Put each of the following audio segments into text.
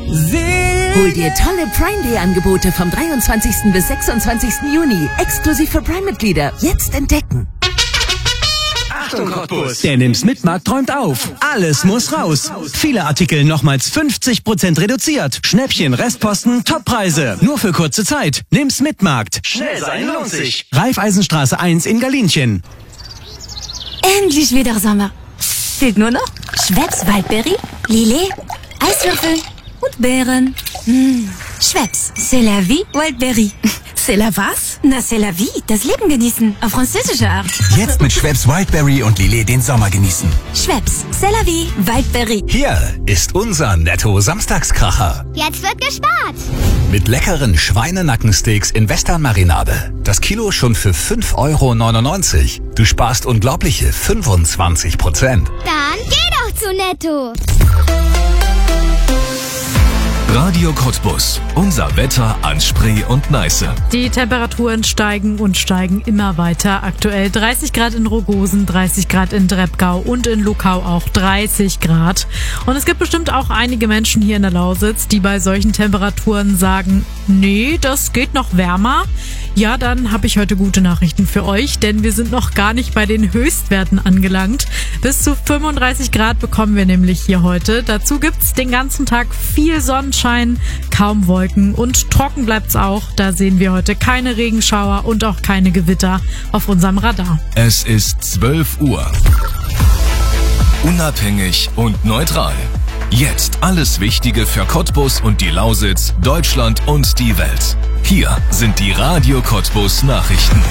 Hol dir tolle Prime Day Angebote vom 23. bis 26. Juni. Exklusiv für Prime-Mitglieder. Jetzt entdecken. Achtung Cottbus! Der Nimm's Mitmarkt träumt auf. Alles muss raus. Viele Artikel nochmals 50% reduziert. Schnäppchen, Restposten, Toppreise. Nur für kurze Zeit. Nimm's Mitmarkt. Schnell sein lohnt sich. Raiffeisenstraße 1 in Galinchen. Endlich wieder Sommer. Fehlt nur noch Schweppes Waldberry, Lillet, Eiswürfel und Beeren. Schweppes, c'est la vie, Waldberry. C'est la was? Na, c'est la vie, das Leben genießen, auf französische Art. Jetzt mit Schweppes Wildberry und Lillet den Sommer genießen. Schweppes, c'est la vie, Waldberry. Hier ist unser Netto-Samstagskracher. Jetzt wird gespart. Mit leckeren Schweinenackensteaks in Western-Marinade. Das Kilo schon für 5,99 €. Du sparst unglaubliche 25%. Dann geh doch zu Netto. Radio Cottbus. Unser Wetter an Spree und Neiße. Die Temperaturen steigen und steigen immer weiter. Aktuell 30 Grad in Rogosen, 30 Grad in Dreppgau und in Luckau auch 30 Grad. Und es gibt bestimmt auch einige Menschen hier in der Lausitz, die bei solchen Temperaturen sagen, nee, das geht noch wärmer. Ja, dann habe ich heute gute Nachrichten für euch, denn wir sind noch gar nicht bei den Höchstwerten angelangt. Bis zu 35 Grad bekommen wir nämlich hier heute. Dazu gibt's den ganzen Tag viel Sonnenschein, kaum Wolken und trocken bleibt's auch. Da sehen wir heute keine Regenschauer und auch keine Gewitter auf unserem Radar. Es ist 12 Uhr. Unabhängig und neutral. Jetzt alles Wichtige für Cottbus und die Lausitz, Deutschland und die Welt. Hier sind die Radio Cottbus Nachrichten.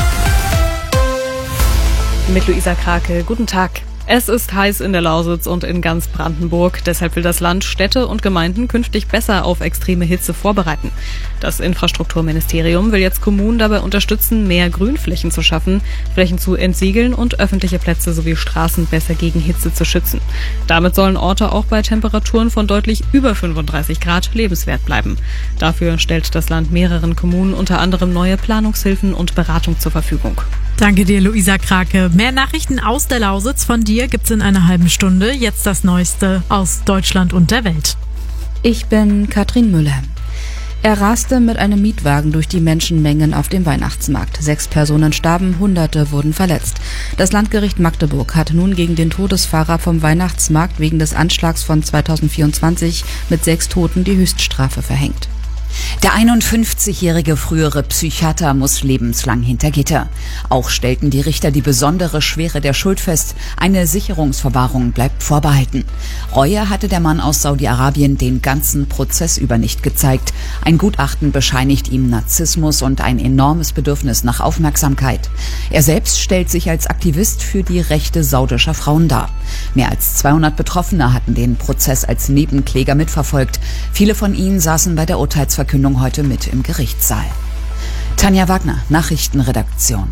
Mit Luisa Krake, guten Tag. Es ist heiß in der Lausitz und in ganz Brandenburg. Deshalb will das Land Städte und Gemeinden künftig besser auf extreme Hitze vorbereiten. Das Infrastrukturministerium will jetzt Kommunen dabei unterstützen, mehr Grünflächen zu schaffen, Flächen zu entsiegeln und öffentliche Plätze sowie Straßen besser gegen Hitze zu schützen. Damit sollen Orte auch bei Temperaturen von deutlich über 35 Grad lebenswert bleiben. Dafür stellt das Land mehreren Kommunen unter anderem neue Planungshilfen und Beratung zur Verfügung. Danke dir, Luisa Krake. Mehr Nachrichten aus der Lausitz von dir gibt's in einer halben Stunde. Jetzt das Neueste aus Deutschland und der Welt. Ich bin Katrin Müller. Er raste mit einem Mietwagen durch die Menschenmengen auf dem Weihnachtsmarkt. 6 Personen starben, Hunderte wurden verletzt. Das Landgericht Magdeburg hat nun gegen den Todesfahrer vom Weihnachtsmarkt wegen des Anschlags von 2024 mit 6 Toten die Höchststrafe verhängt. Der 51-jährige frühere Psychiater muss lebenslang hinter Gitter. Auch stellten die Richter die besondere Schwere der Schuld fest. Eine Sicherungsverwahrung bleibt vorbehalten. Reue hatte der Mann aus Saudi-Arabien den ganzen Prozess über nicht gezeigt. Ein Gutachten bescheinigt ihm Narzissmus und ein enormes Bedürfnis nach Aufmerksamkeit. Er selbst stellt sich als Aktivist für die Rechte saudischer Frauen dar. Mehr als 200 Betroffene hatten den Prozess als Nebenkläger mitverfolgt. Viele von ihnen saßen bei der Urteilsverkündung heute mit im Gerichtssaal. Tanja Wagner, Nachrichtenredaktion.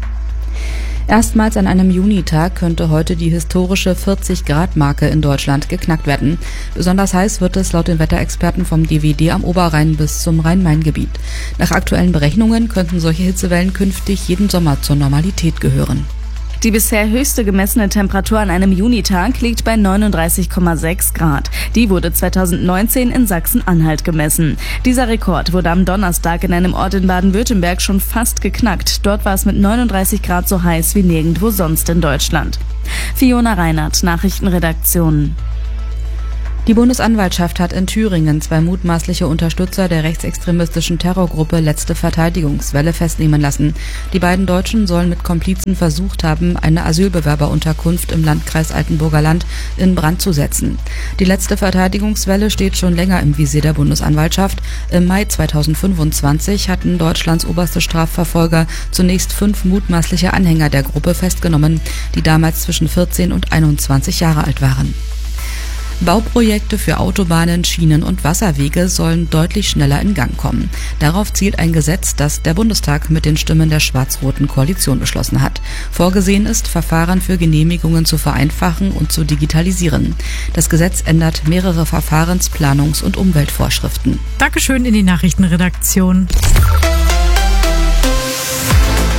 Erstmals an einem Junitag könnte heute die historische 40-Grad-Marke in Deutschland geknackt werden. Besonders heiß wird es laut den Wetterexperten vom DWD am Oberrhein bis zum Rhein-Main-Gebiet. Nach aktuellen Berechnungen könnten solche Hitzewellen künftig jeden Sommer zur Normalität gehören. Die bisher höchste gemessene Temperatur an einem Junitag liegt bei 39,6 Grad. Die wurde 2019 in Sachsen-Anhalt gemessen. Dieser Rekord wurde am Donnerstag in einem Ort in Baden-Württemberg schon fast geknackt. Dort war es mit 39 Grad so heiß wie nirgendwo sonst in Deutschland. Fiona Reinhardt, Nachrichtenredaktion. Die Bundesanwaltschaft hat in Thüringen 2 mutmaßliche Unterstützer der rechtsextremistischen Terrorgruppe Letzte Verteidigungswelle festnehmen lassen. Die beiden Deutschen sollen mit Komplizen versucht haben, eine Asylbewerberunterkunft im Landkreis Altenburger Land in Brand zu setzen. Die Letzte Verteidigungswelle steht schon länger im Visier der Bundesanwaltschaft. Im Mai 2025 hatten Deutschlands oberste Strafverfolger zunächst 5 mutmaßliche Anhänger der Gruppe festgenommen, die damals zwischen 14 und 21 Jahre alt waren. Bauprojekte für Autobahnen, Schienen und Wasserwege sollen deutlich schneller in Gang kommen. Darauf zielt ein Gesetz, das der Bundestag mit den Stimmen der schwarz-roten Koalition beschlossen hat. Vorgesehen ist, Verfahren für Genehmigungen zu vereinfachen und zu digitalisieren. Das Gesetz ändert mehrere Verfahrens-, Planungs- und Umweltvorschriften. Dankeschön in die Nachrichtenredaktion.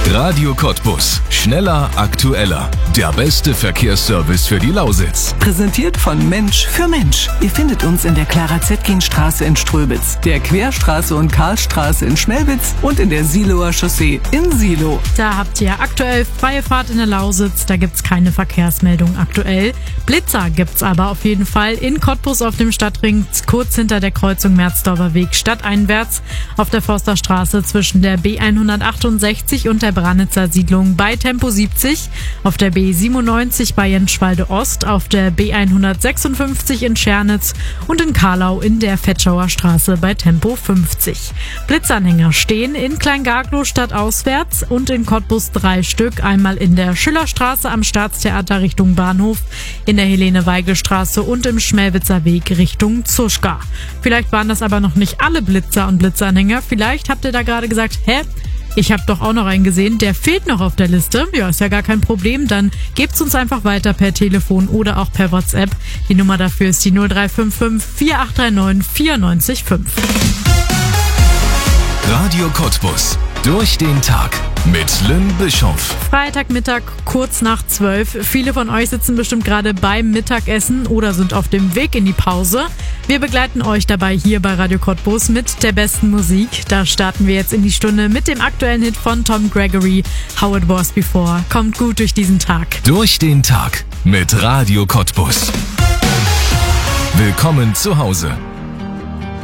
Radio Cottbus. Schneller, aktueller. Der beste Verkehrsservice für die Lausitz. Präsentiert von Mensch für Mensch. Ihr findet uns in der Clara-Zetkin-Straße in Ströbitz, der Querstraße und Karlstraße in Schmelwitz und in der Siloer Chaussee in Silo. Da habt ihr aktuell freie Fahrt in der Lausitz. Da gibt's keine Verkehrsmeldung aktuell. Blitzer gibt's aber auf jeden Fall in Cottbus auf dem Stadtring, kurz hinter der Kreuzung Merzdorfer Weg stadteinwärts, auf der Forsterstraße zwischen der B168 und der Branitzer Siedlung bei Tempo 70, auf der B97 bei Jenschwalde Ost, auf der B156 in Schernitz und in Karlau in der Fetschauer Straße bei Tempo 50. Blitzanhänger stehen in Kleingarglow stadtauswärts und in Cottbus 3 Stück, einmal in der Schillerstraße am Staatstheater Richtung Bahnhof, in der Helene-Weigel-Straße und im Schmelwitzer Weg Richtung Zuschka. Vielleicht waren das aber noch nicht alle Blitzer und Blitzanhänger. Vielleicht habt ihr da gerade gesagt, ich habe doch auch noch einen gesehen, der fehlt noch auf der Liste. Ja, ist ja gar kein Problem. Dann gebt's uns einfach weiter per Telefon oder auch per WhatsApp. Die Nummer dafür ist die 0355 4839 945. Radio Cottbus. Durch den Tag mit Lynn Bischoff. Freitagmittag, kurz nach 12. Viele von euch sitzen bestimmt gerade beim Mittagessen oder sind auf dem Weg in die Pause. Wir begleiten euch dabei hier bei Radio Cottbus mit der besten Musik. Da starten wir jetzt in die Stunde mit dem aktuellen Hit von Tom Gregory, How It Was Before. Kommt gut durch diesen Tag. Durch den Tag mit Radio Cottbus. Willkommen zu Hause.